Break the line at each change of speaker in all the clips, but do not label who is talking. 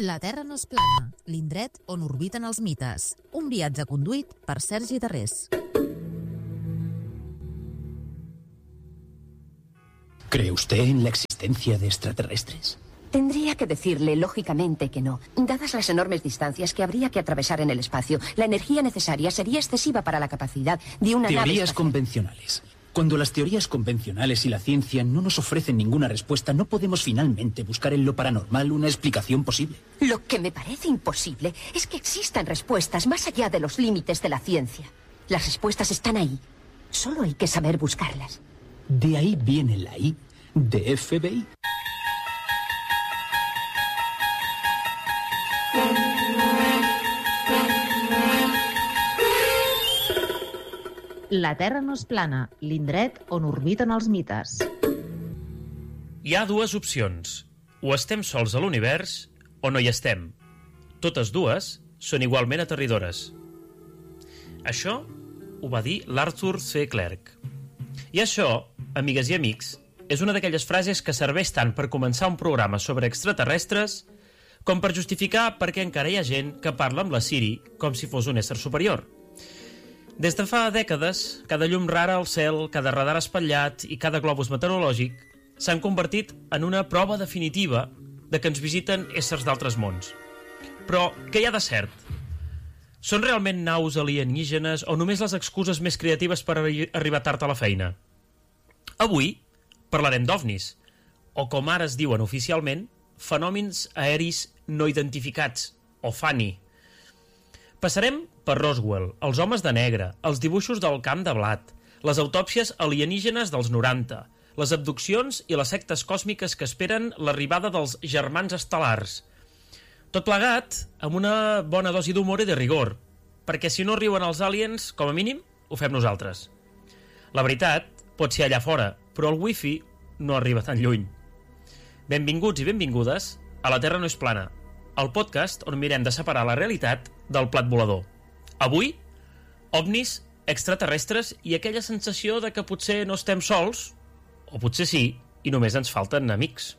La Terra no és plana, l'indret on orbiten els mites. Un viatge conduït per Sergi Darrés.
¿Cree usted en la existencia de extraterrestres?
Tendría que decirle, lógicamente, que no. Dadas las enormes distancias que habría que atravesar en el espacio, la energía necesaria sería excesiva para la capacidad de una nave
Teorías
espacial.
convencionales. Cuando las teorías convencionales y la ciencia no nos ofrecen ninguna respuesta, no podemos finalmente buscar en lo paranormal una explicación posible.
Lo que me parece imposible es que existan respuestas más allá de los límites de la ciencia. Las respuestas están ahí. Solo hay que saber buscarlas.
De ahí viene la I de FBI.
La Terra no és plana, l'indret on orbiten els mites.
Hi ha dues opcions. O estem sols a l'univers o no hi estem. Totes dues són igualment aterridores. Això ho va dir l'Arthur C. Clarke. I això, amigues i amics, és una d'aquelles frases que serveix tant per començar un programa sobre extraterrestres com per justificar per què encara hi ha gent que parla amb la Siri com si fos un ésser superior. Des de fa dècades, cada llum rara al cel, cada radar espatllat i cada globus meteorològic s'han convertit en una prova definitiva de que ens visiten éssers d'altres mons. Però què hi ha de cert? Són realment naus alienígenes o només les excuses més creatives per arribar tard a la feina? Avui parlarem d'ovnis, o com ara es diuen oficialment, fenòmens aeris no identificats, o FANI. Passarem per Roswell, els homes de negre, els dibuixos del camp de blat, les autòpsies alienígenes dels 90, les abduccions i les sectes còsmiques que esperen l'arribada dels germans estel·lars. Tot plegat amb una bona dosi d'humor i de rigor, perquè si no riuen els aliens, com a mínim, ho fem nosaltres. La veritat pot ser allà fora, però el wifi no arriba tan lluny. Benvinguts i benvingudes a La Terra no és plana, el podcast on mirem de separar la realitat del plat volador. Avui, ovnis, extraterrestres i aquella sensació de que potser no estem sols, o potser sí, i només ens falten amics.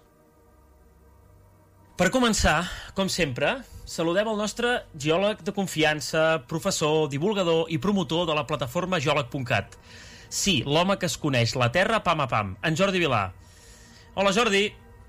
Per començar, com sempre, saludem el nostre geòleg de confiança, professor, divulgador i promotor de la plataforma geòleg.cat. Sí, l'home que es coneix la Terra pam a pam, en Jordi Vilà. Hola, Jordi.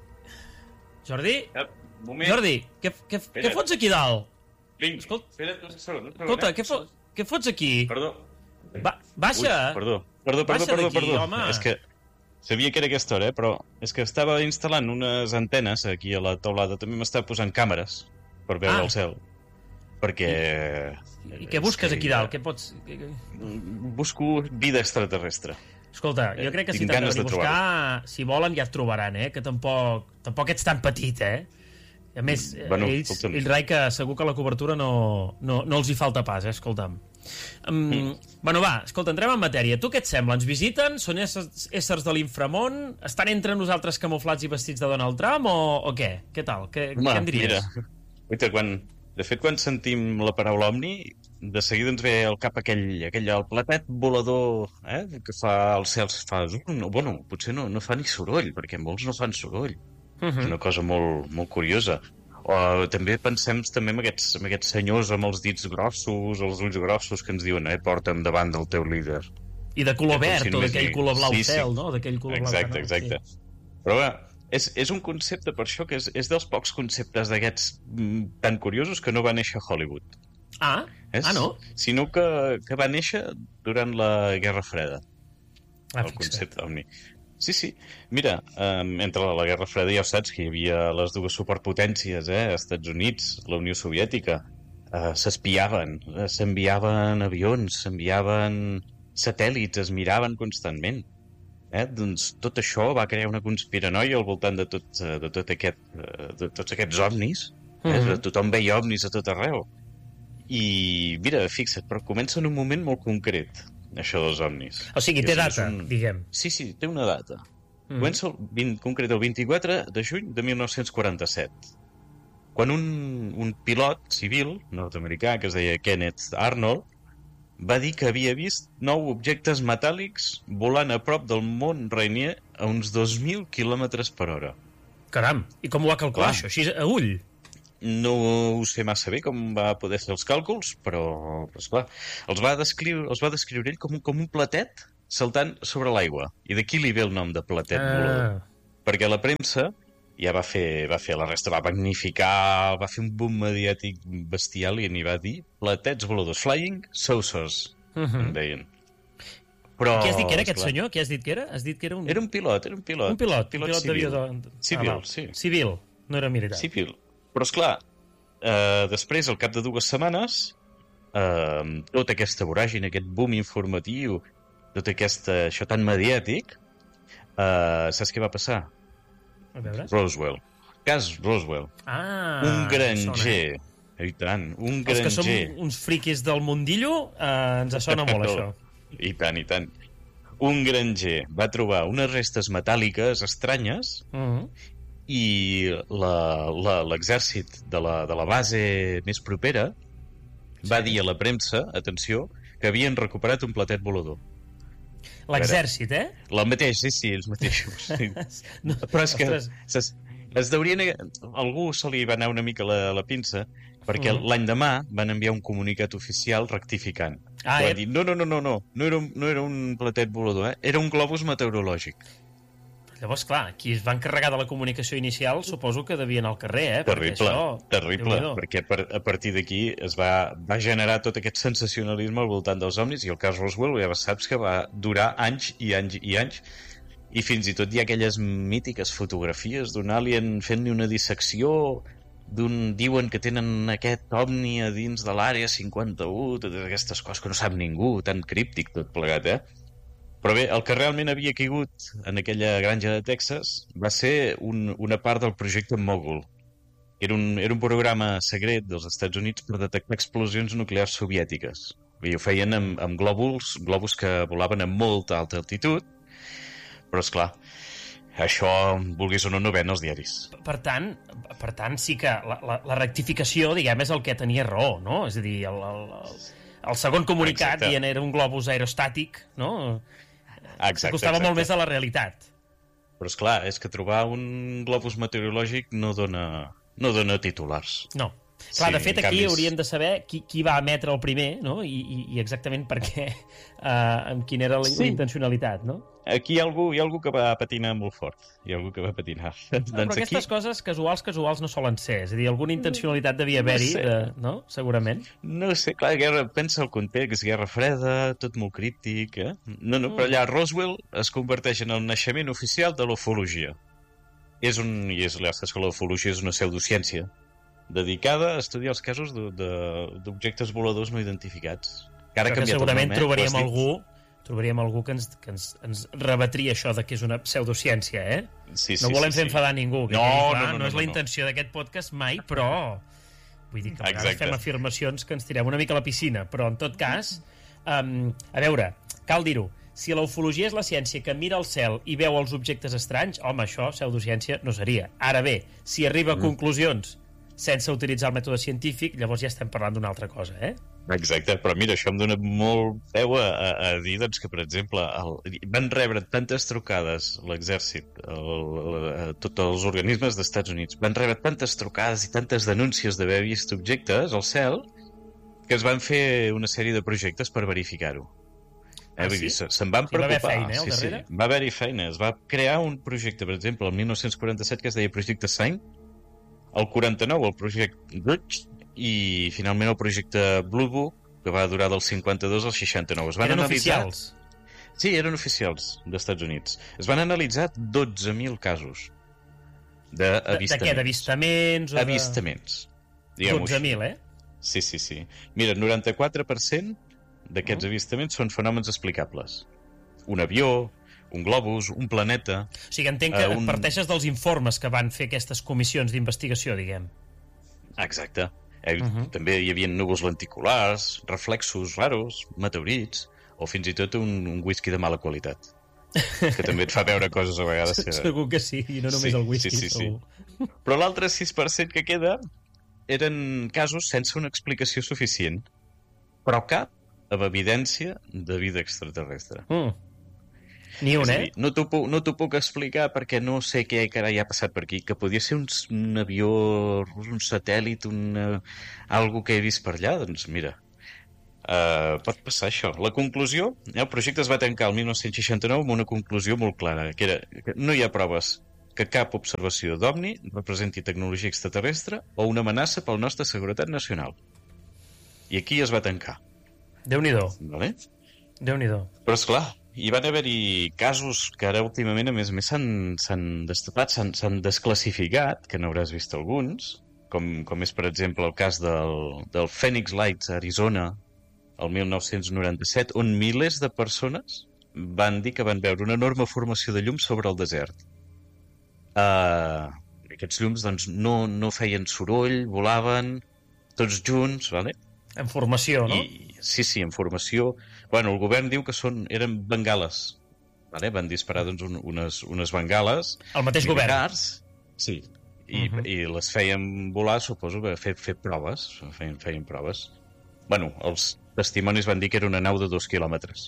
Jordi?
Moment.
Jordi, què fots aquí dalt?
Vinc, espera't un segon.
Escolta, què fots aquí?
Perdó.
Baixa.
Ui, perdó.
Baixa d'aquí, home.
És que sabia que era aquesta hora, però és que estava instal·lant unes antenes aquí a la teulada. També m'estava posant càmeres per veure el cel. Perquè...
I què busques aquí dalt? Què pots...
Busco vida extraterrestre.
Escolta, jo crec que si t'han de buscar, si volen ja et trobaran, que tampoc ets tan petit, A més, ells rai que segur que la cobertura no els hi falta pas, escolta'm. Bueno, va, escolta, entrem en matèria. Tu què et sembla? Ens visiten? Són éssers de l'inframón? Estan entre nosaltres camuflats i vestits de Donald Trump o què? Què tal? Què em diries?
Mira, quan sentim la paraula ovni, de seguida ens ve al cap aquell el platet volador que fa els cels, bueno, potser no fa ni soroll, perquè molts no fan soroll. És una cosa molt, molt curiosa. O també pensem en aquests senyors amb els dits grossos, els ulls grossos, que ens diuen porta'm davant del teu líder.
I de color verd, o d'aquell color blau cel, no? D'aquell color blau.
Exacte. Però bé, és un concepte, per això, que és dels pocs conceptes d'aquests tan curiosos que no va néixer a Hollywood.
No?
Sinó que va néixer durant la Guerra Freda. El concepte ovni. Sí. Mira, entre la Guerra Freda ja ho saps que hi havia les dues superpotències, Estats Units, la Unió Soviètica. S'espiaven, s'enviaven avions, s'enviaven satèl·lits, es miraven constantment. Doncs tot això va crear una conspiranoia al voltant de tots aquests ovnis. Tothom veia ovnis a tot arreu. I mira, fixa't, però comença en un moment molt concret, això dels ovnis.
O sigui, té data, diguem.
Sí, té una data. Comença concret el 24 de juny de 1947, quan un pilot civil nord-americà que es deia Kenneth Arnold va dir que havia vist 9 objectes metàl·lics volant a prop del mont Rainier a uns 2.000 km/h.
Caram, i com ho va calcular això? Així a ull?
no ho sé massa bé com va poder fer els càlculs, però esclar, els va descriure ell com un platet saltant sobre l'aigua. I d'aquí li ve el nom de platet volador. Perquè la premsa ja va fer la resta, va magnificar, va fer un boom mediàtic bestial i n'hi va dir platets voladors, flying saucers, en deien. Però,
què has dit que era aquest senyor? Què has dit que era? Has dit que era un...
Era un pilot.
Un pilot d'avió
civil, sí.
Civil, no era militar.
Civil. Però, esclar, després, al cap de 2 setmanes, tota aquesta voràgine, aquest boom informatiu, tot això tan mediàtic, saps què va passar?
A veure?
Roswell. Cas Roswell. Un granger. I tant, un granger.
Els que som uns friquis del mundillo, ens sona molt, això.
I tant. Un granger va trobar unes restes metàl·liques estranyes i l'exèrcit de la base més propera va dir a la premsa, atenció, que havien recuperat un platet volador.
L'exèrcit,
El mateix, sí, els mateixos. No, però és que es deurien... Algú se li va anar una mica la pinça, perquè l'endemà van enviar un comunicat oficial rectificant. Va dir, no era un platet volador, era un globus meteorològic.
Llavors, clar, qui es va encarregar de la comunicació inicial suposo que devia anar al carrer,
Terrible, perquè a partir d'aquí es va generar tot aquest sensacionalisme al voltant dels ovnis, i el cas Roswell ja saps que va durar anys i anys i anys, i fins i tot hi ha aquelles mítiques fotografies d'un alien fent-li una dissecció, diuen que tenen aquest ovni a dins de l'àrea 51, totes aquestes coses que no sap ningú, tan críptic tot plegat, Però bé, el que realment havia caigut en aquella granja de Texas va ser una part del projecte Mogul. Era un programa secret dels Estats Units per detectar explosions nuclears soviètiques. I ho feien amb globus que volaven a molta alta altitud, però, esclar, això, vulguis o no ven als diaris.
Per tant, sí que la rectificació, diguem, és el que tenia raó, no? És a dir, el segon comunicat dient era un globus aerostàtic, no? S'acostava molt més a la realitat.
Però, esclar, és que trobar un globus meteorològic no dona titulars.
No. Clar, de fet, aquí hauríem de saber qui va emetre el primer, no? I exactament per què, amb quina era la intencionalitat, no?
Aquí hi ha algú que va patinar molt fort. Hi ha algú que va patinar.
Però aquestes coses casuals no solen ser. És a dir, alguna intencionalitat devia haver-hi, no? Segurament.
No sé, clar, pensa el context, Guerra Freda, tot molt críptic, No, però allà Roswell es converteix en el naixement oficial de l'ufologia. I és que l'ufologia és una pseudociència dedicada a estudiar els casos d'objectes voladors no identificats.
Que segurament trobaríem algú que ens rebatria això de que és una pseudociència, No volem fer enfadar ningú. No és la intenció d'aquest podcast mai, però vull dir que a vegades fem afirmacions que ens tirem una mica a la piscina, però en tot cas, a veure, cal dir-ho, si la ufologia és la ciència que mira al cel i veu els objectes estranys, home, això pseudociència no seria. Ara bé, si arriba a conclusions sense utilitzar el mètode científic, llavors ja estem parlant d'una altra cosa,
Exacte, però mira, això em dona molt peu a dir doncs, que, per exemple, van rebre tantes trucades l'exèrcit, tots els organismes dels Estats Units, van rebre tantes trucades i tantes denúncies d'haver vist objectes al cel que es van fer una sèrie de projectes per verificar-ho. Vull dir, se'n van preocupar.
Va haver feina, al darrere?
Va haver-hi feina. Es va crear un projecte, per exemple, el 1947, que es deia Projecte Sign, el 49 el projecte Dutch, i finalment el projecte Blue Book, que va durar del 52 al 69.
Eren oficials?
Sí, eren oficials d'Estats Units. Es van analitzar 12.000 casos d'avistaments.
De què? D'avistaments?
Avistaments.
12.000,
Sí. Mira, el 94% d'aquests avistaments són fenòmens explicables. Un avió, un globus, un planeta...
O sigui, entenc que parteixes dels informes que van fer aquestes comissions d'investigació, diguem.
Exacte. També hi havia núvols lenticulars, reflexos raros, meteorits, o fins i tot un whisky de mala qualitat, que també et fa veure coses a vegades que...
Segur que sí, i no només el whisky.
Sí. Però l'altre 6% que queda eren casos sense una explicació suficient, però cap amb evidència de vida extraterrestre.
Ni un,
dir, no t'ho puc explicar perquè no sé què carai ha passat per aquí, que podia ser un avió, un satèl·lit, algo que he vist per allà, doncs mira, pot passar això. La conclusió, el projecte es va tancar el 1969 amb una conclusió molt clara, que era que no hi ha proves que cap observació d'OVNI representi tecnologia extraterrestre o una amenaça pel nostra seguretat nacional. I aquí es va tancar.
Déu-n'hi-do.
Vale?
Déu-n'hi-do.
Però, esclar, hi van haver-hi casos que ara últimament, a més s'han destapat, s'han desclassificat, que n'hauràs vist alguns, com és, per exemple, el cas del Phoenix Lights a Arizona, el 1997, on milers de persones van dir que van veure una enorme formació de llum sobre el desert. Aquests llums doncs, no feien soroll, volaven tots junts, ¿vale?
En formació, no?
Sí, en formació. Bueno, el govern diu que eren bengales, ¿vale? Van disparar doncs, unes bengales
el mateix
militars,
govern?
Sí, i les feien volar, suposo, fer proves, feien proves. Bueno, els testimonis van dir que era una nau de 2 quilòmetres.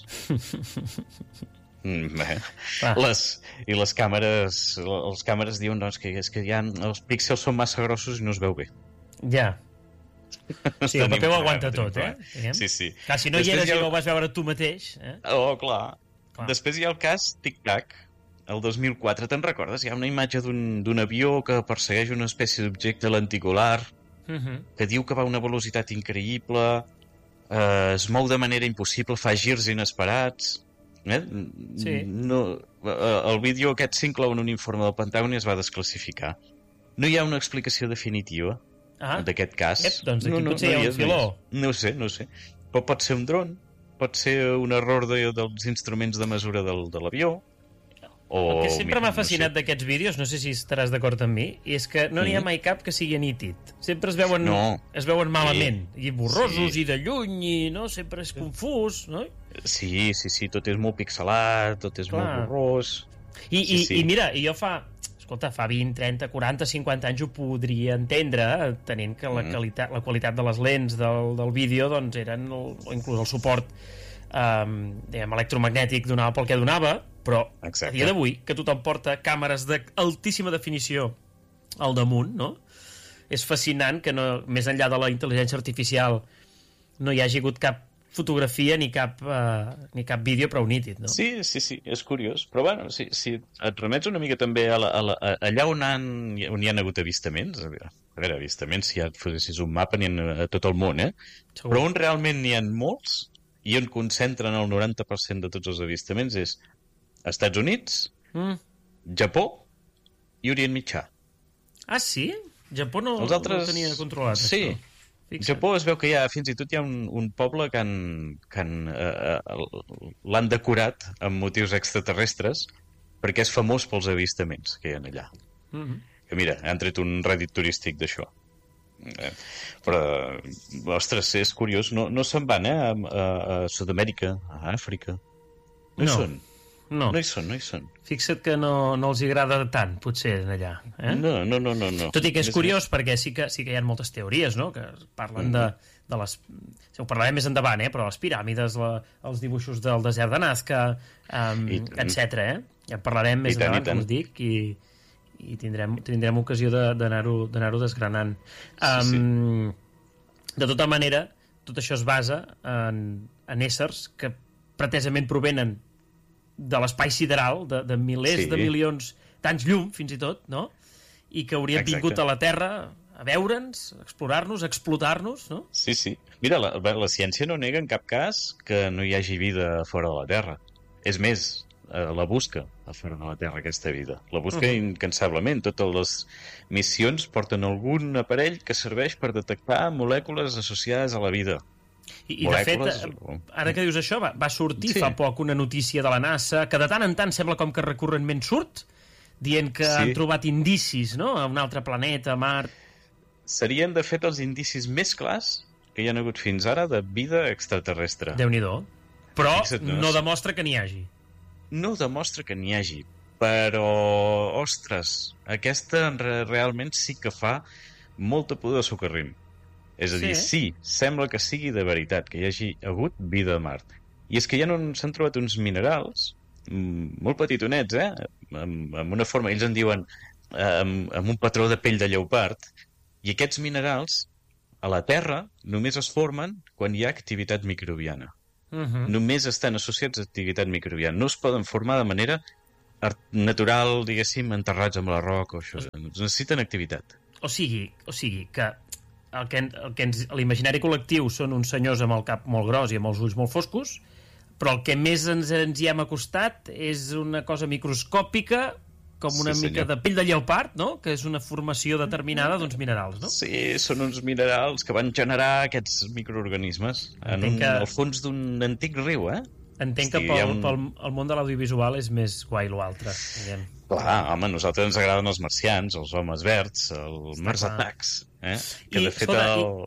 I les càmeres diuen doncs, que és que els píxels són massa grossos i no es veu bé.
Ja. Sí, el paper ho aguanta tot, eh?
Sí.
Clar, si no hi eres i no ho vas veure tu mateix...
Oh, clar. Després hi ha el cas Tic Tac, el 2004, te'n recordes? Hi ha una imatge d'un avió que persegueix una espècie d'objecte lenticular que diu que va a una velocitat increïble, es mou de manera impossible, fa girs inesperats... Sí. El vídeo aquest s'inclou en un informe del Pentàgon i es va desclassificar. No hi ha una explicació definitiva d'aquest cas.
Doncs aquí potser hi ha un filó.
No sé. Però pot ser un dron, pot ser un error dels instruments de mesura de l'avió.
El que sempre m'ha fascinat d'aquests vídeos, no sé si estaràs d'acord amb mi, és que no n'hi ha mai cap que sigui nítid. Sempre es veuen malament, i borrosos, i de lluny, i no, sempre és confús, no?
Sí, tot és molt pixelat, tot és molt borrós.
I mira, jo fa 20, 30, 40, 50 anys ho podria entendre, tenint que la qualitat de les lents del vídeo doncs eren, inclús el suport electromagnètic donava pel que donava, però a dia d'avui, que tothom porta càmeres d'altíssima definició al damunt, no? És fascinant que més enllà de la intel·ligència artificial no hi hagi hagut cap fotografia ni cap vídeo prou nítid, no?
Sí, és curiós. Però bueno, si et remets una mica també allà on hi ha hagut avistaments, a veure, avistaments, si ja et posessis un mapa, n'hi ha a tot el món, Segur. Però on realment n'hi ha molts i on concentren el 90% de tots els avistaments és Estats Units, Japó i Orient Mitjà.
Ah, sí? Japó no ho tenia controlat,
sí. Això. Japó es veu que fins i tot hi ha un poble que l'han decorat amb motius extraterrestres perquè és famós pels avistaments que hi ha allà. Que mira, han tret un rèdit turístic d'això. Però, ostres, és curiós, no se'n van a Sud-amèrica, a Àfrica. No hi són. No hi són.
Fixa't que no els agrada tant, potser, allà.
No.
Tot i que és curiós, perquè sí que hi ha moltes teories, no?, que parlen de les... Ho parlarem més endavant, però les piràmides, els dibuixos del desert de Nazca, etc. Ja en parlarem més endavant, com us dic, i tindrem ocasió d'anar-ho desgranant. De tota manera, tot això es basa en éssers que pretesament provenen de l'espai sideral, de milers de milions d'anys llum, fins i tot, no? I que haurien vingut a la Terra a veure'ns, a explorar-nos, a explotar-nos, no?
Sí. Mira, la ciència no nega en cap cas que no hi hagi vida fora de la Terra. És més, la busca a fora de la Terra, aquesta vida. La busca incansablement. Totes les missions porten algun aparell que serveix per detectar molècules associades a la vida.
I de fet, ara que dius això, va sortir fa poc una notícia de la NASA que de tant en tant sembla com que recurrentment surt, dient que han trobat indicis, no?, a un altre planeta, Mart...
Serien, de fet, els indicis més clars que hi ha hagut fins ara de vida extraterrestre.
Déu-n'hi-do. Però no demostra que n'hi hagi.
No demostra que n'hi hagi, però, ostres, aquesta realment sí que fa molta pudor de socarrim. És a dir, sí, sembla que sigui de veritat, que hi hagi hagut vida a Mart. I és que s'han trobat uns minerals molt petitonets, amb una forma, ells en diuen amb un patró de pell de lleopard, i aquests minerals a la Terra només es formen quan hi ha activitat microbiana. Només estan associats a activitat microbiana. No es poden formar de manera natural, diguéssim, enterrats amb la roca o això. Necessiten activitat.
O sigui que l'imaginari col·lectiu són uns senyors amb el cap molt gros i amb els ulls molt foscos, però el que més ens hi hem acostat és una cosa microscòpica, com una mica de pell de lleopard, no? Que és una formació determinada d'uns minerals, no?
Sí, són uns minerals que van generar aquests microorganismes al fons d'un antic riu,
Entenc que pel món de l'audiovisual és més guai l'altre.
Clar, home, a nosaltres ens agraden els marcians, els homes verds, els Mars Attacks, que de fet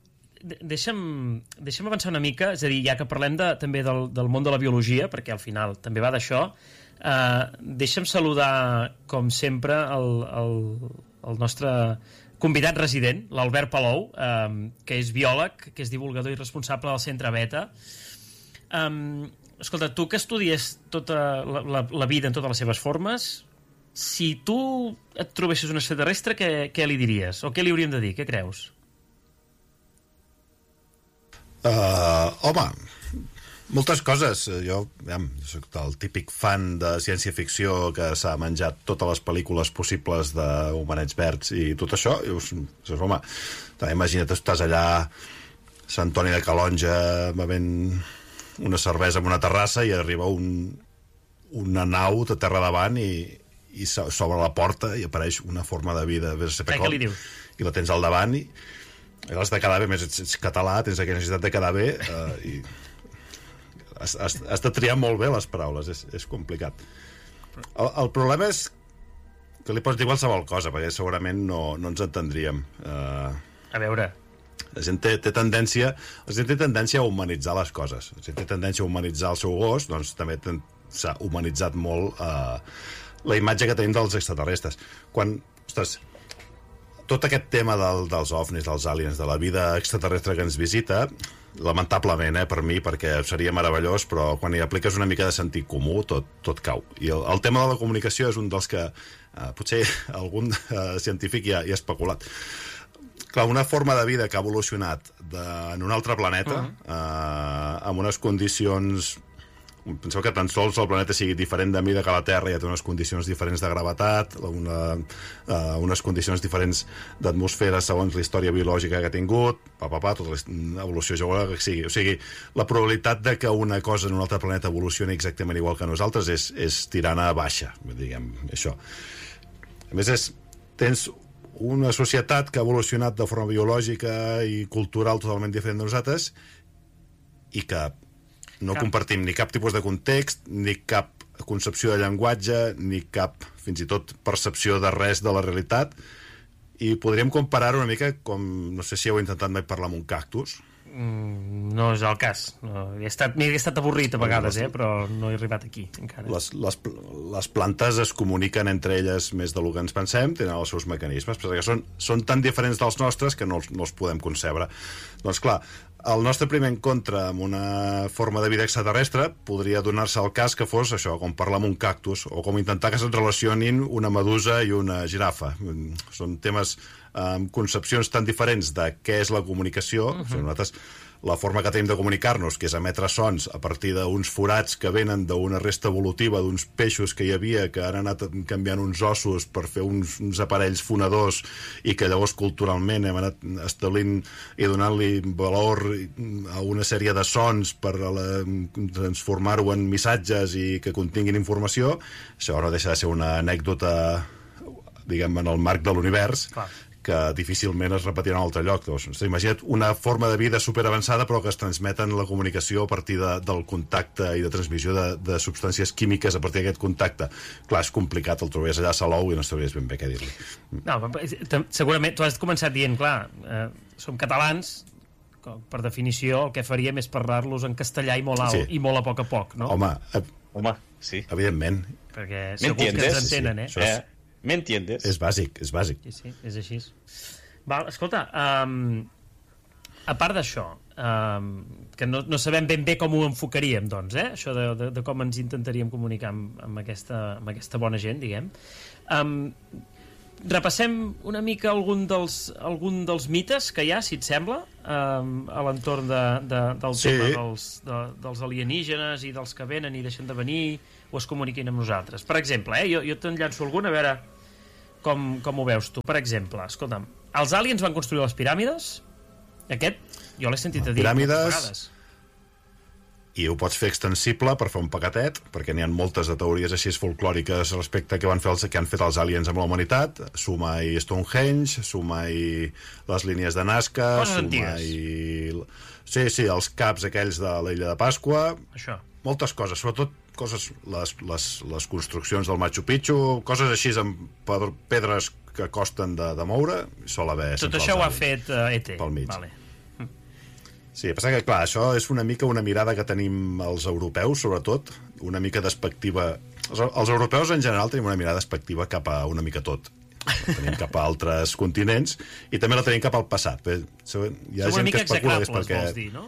Deixa'm avançar una mica, és a dir, ja que parlem també del món de la biologia, perquè al final també va d'això, deixa'm saludar, com sempre, el nostre convidat resident, l'Albert Palou, que és biòleg, que és divulgador i responsable del Centre Beta. Escolta, tu que estudies tota la vida en totes les seves formes, si tu et trobessis un extraterrestre, què li diries? O què li hauríem de dir? Què creus?
Home, moltes coses. Jo soc el típic fan de ciència-ficció que s'ha menjat totes les pel·lícules possibles d'Homenets Verds i tot això. I dius, home, imagina't, estàs allà a Sant Antoni de Calonge bevent una cervesa en una terrassa i arriba una nau de terra davant i s'obre la porta i apareix una forma de vida.
Què li dius?
I la tens al davant i l'has de quedar bé, més ets català, tens aquella necessitat de quedar bé i has de triar molt bé les paraules, és complicat. El problema és que li pots dir qualsevol cosa, perquè segurament no ens entendríem.
A veure...
La gent té tendència a humanitzar les coses. La gent té tendència a humanitzar el seu gos, doncs també s'ha humanitzat molt la imatge que tenim dels extraterrestres. Tot aquest tema dels ovnis, dels aliens, de la vida extraterrestre que ens visita, lamentablement, per mi, perquè seria meravellós, però quan hi apliques una mica de sentit comú, tot cau. I el tema de la comunicació és un dels que potser algun científic ja ha especulat. Clar, una forma de vida que ha evolucionat en un altre planeta, amb unes condicions... Penseu que tan sols el planeta sigui diferent de mida que la Terra, ja té unes condicions diferents de gravetat, unes condicions diferents d'atmosfera segons la història biològica que ha tingut, tota l'evolució geològica que sigui. O sigui, la probabilitat de que una cosa en un altre planeta evolucioni exactament igual que nosaltres és tirant a baixa, diguem, això. A més, tens una societat que ha evolucionat de forma biològica i cultural totalment diferent de nosaltres i que no compartim ni cap tipus de context, ni cap concepció de llenguatge, ni cap, fins i tot, percepció de res de la realitat. I podríem comparar-ho una mica com... No sé si heu intentat mai parlar amb un cactus.
No és el cas. M'he estat avorrit a vegades, però no he arribat aquí encara.
Les plantes es comuniquen entre elles més del que ens pensem, tenen els seus mecanismes, perquè són tan diferents dels nostres que no els podem concebre. Doncs clar, el nostre primer encontre amb una forma de vida extraterrestre podria donar-se el cas que fos això, com parlar amb un cactus, o com intentar que se'n relacionin una medusa i una girafa. Són temes amb concepcions tan diferents de què és la comunicació. O sigui, nosaltres la forma que tenim de comunicar-nos, que és emetre sons a partir d'uns forats que venen d'una resta evolutiva d'uns peixos que hi havia, que han anat canviant uns ossos per fer uns aparells fonadors i que llavors culturalment hem anat establint i donant-li valor a una sèrie de sons per transformar-ho en missatges i que continguin informació. Això no deixa de ser una anècdota, diguem, en el marc de l'univers, que difícilment es repetirà en un altre lloc. Doncs, imagina't una forma de vida superavançada però que es transmeten la comunicació a partir del contacte i de transmissió de substàncies químiques a partir d'aquest contacte. Clar, és complicat, el trobaries allà a Salou i no sabries ben bé què dir-li.
No, segurament tu has començat dient, clar, som catalans, per definició el que faríem és parlar-los en castellà i molt alt i molt a poc, no?
Home,
sí.
Evidentment.
Perquè segur que ens entenen,
¿Me entiendes?
És bàsic.
Sí, és així. Val, escolta, a part d'això, que no sabem ben bé com ho enfocaríem, doncs, això de com ens intentaríem comunicar amb aquesta bona gent, diguem. Repassem una mica algun dels mites que hi ha, si et sembla, a l'entorn del tema dels alienígenes i dels que venen i deixen de venir o es comuniquin amb nosaltres. Per exemple, jo te'n llanço algun, a veure com ho veus tu. Per exemple, escolta'm, els aliens van construir les piràmides? Aquest jo l'he sentit a dir moltes vegades.
I ho pots fer extensible per fer un paquetet, perquè n'hi ha moltes de teories així folclòriques respecte a què han fet els aliens amb la humanitat. Suma-hi Stonehenge, suma-hi les línies de Nazca, suma-hi... Sí, els caps aquells de l'illa de Pasqua.
Això.
Moltes coses, sobretot coses, les construccions del Machu Picchu, coses així amb pedres que costen de moure, sol haver...
Tot això ho ha fet ET.
Pel mig.
Vale.
Sí, passa que, clar, això és una mica una mirada que tenim els europeus, sobretot, una mica despectiva. Els europeus, en general, tenim una mirada despectiva cap a una mica tot. La tenim cap a altres continents i també la tenim cap al passat. Hi ha gent que especula perquè...
vols dir, no?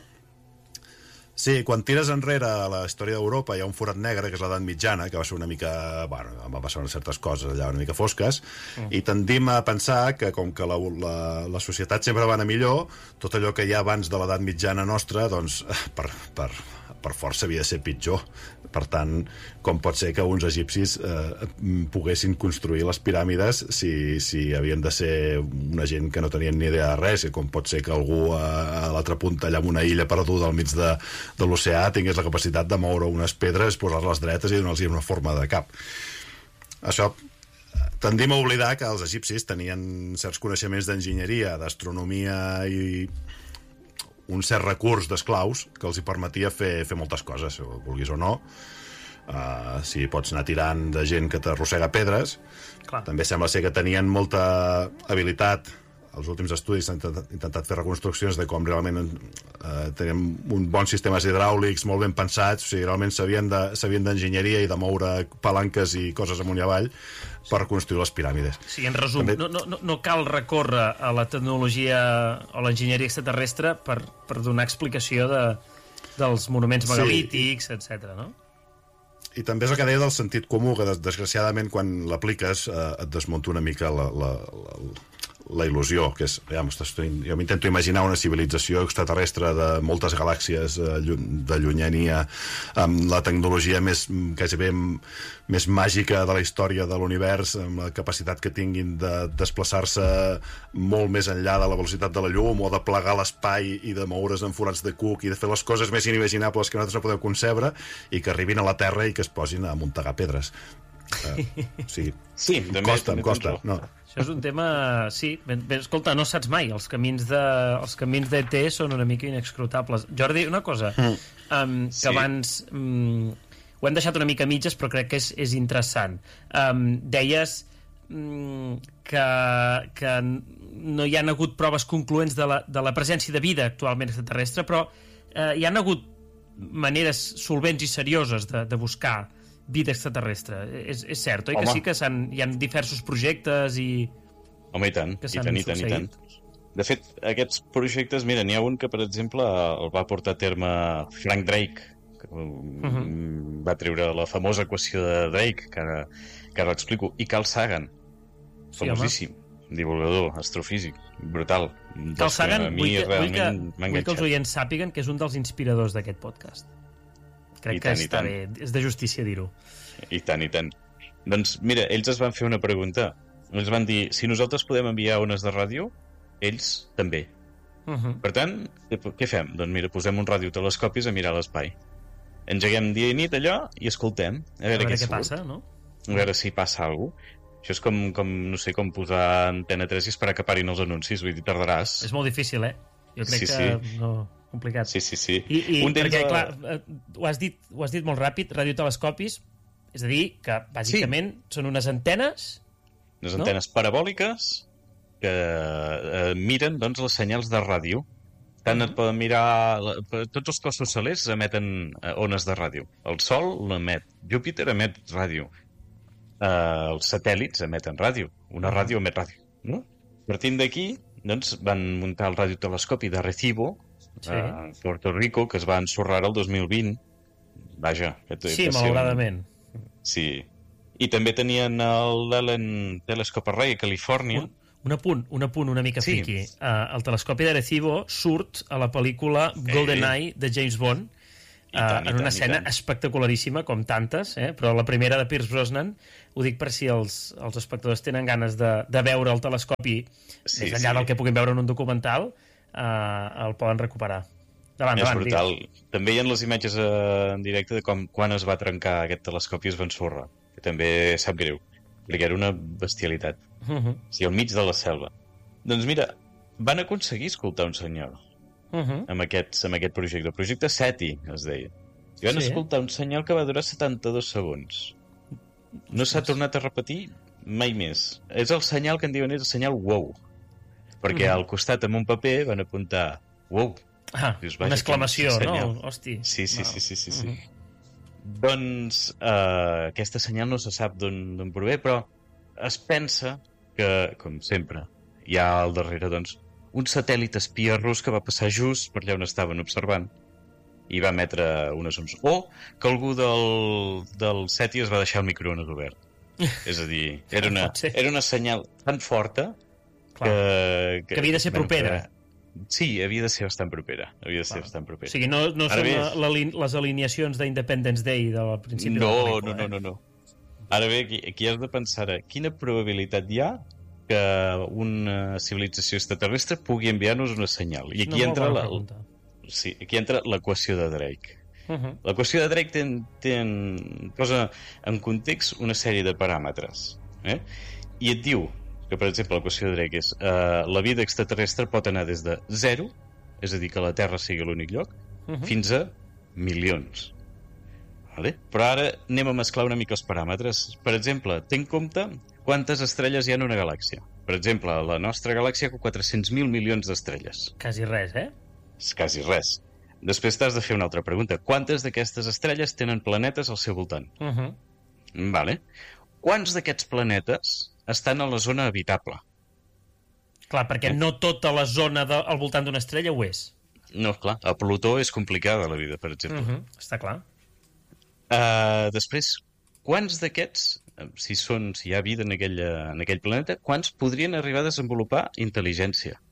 Sí, quan tires enrere a la història d'Europa hi ha un forat negre, que és l'edat mitjana, que va ser una mica... Bueno, va passar certes coses allà una mica fosques, i tendim a pensar que, com que la societat sempre va anar millor, tot allò que hi ha abans de l'edat mitjana nostra, doncs, per força havia de ser pitjor. Per tant, com pot ser que uns egipcis poguessin construir les piràmides si havien de ser una gent que no tenien ni idea de res, i com pot ser que algú a l'altra punta, allà en una illa perduda al mig de l'oceà, tingués la capacitat de moure unes pedres, posar-les dretes i donar-los una forma de cap. Això tendim a oblidar que els egipcis tenien certs coneixements d'enginyeria, d'astronomia i un cert recurs d'esclaus que els hi permetia fer moltes coses, vulguis o no. Si pots anar tirant de gent que t'arrossega pedres.
Clar.
També sembla ser que tenien molta habilitat. Els últims estudis s'han intentat fer reconstruccions de com realment tenien uns bons sistemes hidràulics molt ben pensats, o sigui, realment sabien d'enginyeria i de moure palanques i coses amunt i avall per construir les piràmides.
Sí, en resum, també... no cal recórrer a la tecnologia o l'enginyeria extraterrestre per donar explicació dels monuments megalítics, etc. no?
I també és el que deia del sentit comú, que desgraciadament quan l'apliques et desmunta una mica la il·lusió, que és, jo m'intento imaginar una civilització extraterrestre de moltes galàxies de llunyania, amb la tecnologia gairebé més màgica de la història de l'univers, amb la capacitat que tinguin de desplaçar-se molt més enllà de la velocitat de la llum, o de plegar l'espai i de moure's en forats de cuc i de fer les coses més inimaginables que nosaltres no podem concebre, i que arribin a la Terra i que es posin a muntegar pedres. Sí, em costa. No.
Això és un tema... Sí, escolta, no saps mai. Els camins d'ET són una mica inexcrutables. Jordi, una cosa, que abans ho hem deixat una mica a mitges, però crec que és interessant. Deies que no hi ha hagut proves concloents de la presència de vida actualment extraterrestre, però hi ha hagut maneres solvents i serioses de buscar vida extraterrestre. És cert, oi? Home. Que sí que hi ha diversos projectes i...
Home, i tant, i tant. De fet, aquests projectes, mira, n'hi ha un que, per exemple, el va portar a terme Frank Drake, que va treure la famosa equació de Drake, que ara l'explico, i Carl Sagan, famosíssim, divulgador, astrofísic, brutal.
Carl Sagan, vull que els oients sàpiguen que és un dels inspiradors d'aquest podcast. Crec que està bé, és de justícia dir-ho.
I tant. Doncs mira, ells es van fer una pregunta. Ells van dir, si nosaltres podem enviar ones de ràdio, ells també. Per tant, què fem? Doncs mira, posem uns radiotelescopis a mirar l'espai. Engeguem dia i nit allò i escoltem. A veure què passa, no? A veure si passa alguna cosa. Això és com, no sé, com posar Antena 3 i esperar que parin els anuncis. Vull dir, tardaràs.
És molt difícil, Jo crec que... No... complicat.
Sí.
I perquè, clar, ho has dit molt ràpid, radiotelescopis, és a dir, que bàsicament són unes antenes...
Unes antenes parabòliques que miren, doncs, les senyals de ràdio. Tant et poden mirar... Tots els cossos celestes emeten ones de ràdio. El Sol l'emet. Júpiter emet ràdio. Els satèl·lits emeten ràdio. Una ràdio emet ràdio. No? Partint d'aquí, doncs, van muntar el radiotelescopi de Arecibo, a Puerto Rico, que es va ensorrar el 2020. Vaja.
Sí, malauradament.
Sí. I també tenien l'Allen Telescope Array a Califòrnia.
Un apunt una mica friqui. El telescopi d'Arecibo surt a la pel·lícula GoldenEye de James Bond, en una escena espectacularíssima, com tantes, però la primera de Pierce Brosnan, ho dic per si els espectadors tenen ganes de veure el telescopi més enllà del que puguin veure en un documental, el poden recuperar.
És brutal. També hi ha les imatges en directe de quan es va trencar aquest telescopi i es va ensorrar, que també sap greu, perquè era una bestialitat. O sigui, al mig de la selva. Doncs mira, van aconseguir escoltar un senyal amb aquest projecte. El projecte SETI, es deia. I van escoltar un senyal que va durar 72 segons. No s'ha tornat a repetir mai més. És el senyal que en diuen és el senyal WOW. Perquè al costat, amb un paper, van apuntar WOW.
Dius, una exclamació, no? Hosti.
Sí. Doncs aquesta senyal no se sap d'on prové, però es pensa que, com sempre, hi ha al darrere, doncs, un satèl·lit espia rus que va passar just per allà on estaven observant i va emetre unes ones. O que algú del SETI es va deixar el microones obert. És a dir, era una senyal tan forta que
havia de ser propera.
Sí, havia de ser bastant propera. O
sigui, no són les alineacions d'Independence Day del principi de la pel·lícula.
No. Ara bé, aquí has de pensar quina probabilitat hi ha que una civilització extraterrestre pugui enviar-nos una senyal. I aquí entra l'equació de Drake. L'equació de Drake posa en context una sèrie de paràmetres. I et diu que, per exemple, l'equació de Drake és la vida extraterrestre pot anar des de 0, és a dir, que la Terra sigui l'únic lloc, fins a milions. Vale? Però ara anem a mesclar una mica els paràmetres. Per exemple, ten compte quantes estrelles hi ha en una galàxia. Per exemple, la nostra galàxia té 400.000 milions d'estrelles.
Quasi res,
És quasi res. Després t'has de fer una altra pregunta. Quantes d'aquestes estrelles tenen planetes al seu voltant? Vale. Quants d'aquests planetes estan a la zona habitable?
Clar, perquè no tota la zona al voltant d'una estrella ho és.
No, clar. A Plutó és complicada la vida, per exemple.
Està clar.
Després, quants d'aquests, si hi ha vida en aquell planeta, quants podrien arribar a desenvolupar intel·ligència?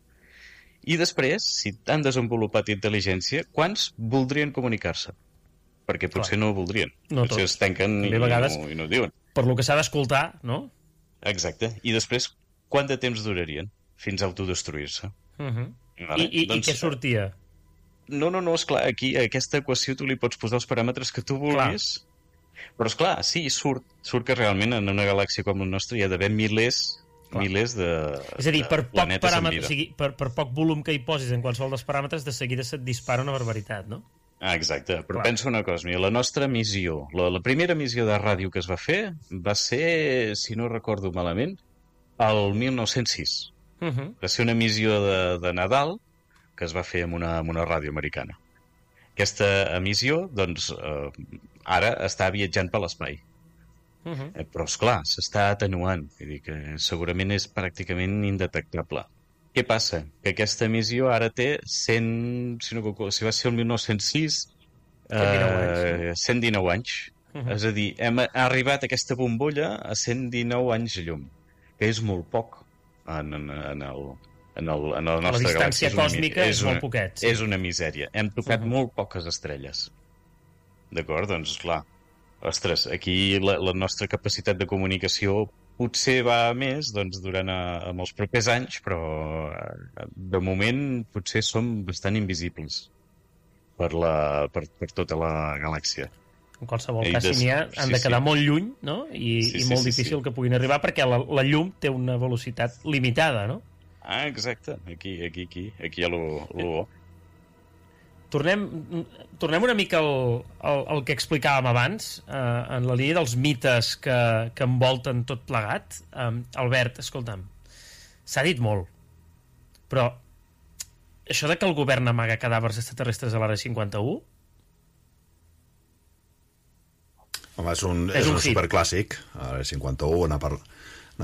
I després, si han desenvolupat intel·ligència, quants voldrien comunicar-se? Perquè potser no ho voldrien. Potser es tanquen i no ho diuen.
Per lo que s'ha d'escoltar, no?
Exacte. I després, quant de temps durarien fins a autodestruir-se?
I què sortia?
No, esclar, aquí a aquesta equació tu li pots posar els paràmetres que tu vulguis, però esclar, sí, surt que realment en una galàxia com la nostra hi ha d'haver milers de
és a dir, per poc
planetes amb vida.
O sigui, per poc volum que hi posis en qualsevol dels paràmetres, de seguida se't dispara una barbaritat, no?
Exacte, però pensa una cosa, mira, la nostra missió, la primera missió de ràdio que es va fer va ser, si no recordo malament, el 1906. Va ser una missió de Nadal que es va fer amb una ràdio americana. Aquesta emissió, doncs, ara està viatjant per l'espai. Però, esclar, s'està atenuant. Vull dir que segurament és pràcticament indetectable. Què passa? Que aquesta emissió ara té 100... Si va ser el 1906, 119 anys. És a dir, ha arribat aquesta bombolla a 119 anys llum, que és molt poc en la nostra galàxia.
La distància còsmica és molt poquet.
És una misèria. Hem tocat molt poques estrelles. D'acord? Doncs, clar, ostres, aquí la nostra capacitat de comunicació potser va més durant els propers anys, però de moment potser som bastant invisibles per tota la galàxia.
En qualsevol cas, si n'hi ha, han de quedar molt lluny, no? I molt difícil que puguin arribar, perquè la llum té una velocitat limitada, no?
Exacte. Aquí hi ha lo bo.
Tornem una mica al que explicàvem abans, en la línia dels mites que envolten tot plegat. Albert, escolta'm, s'ha dit molt, però això de que el govern amaga cadàvers extraterrestres a l'Àrea 51...
Home, és un superclàssic. A l'Àrea 51,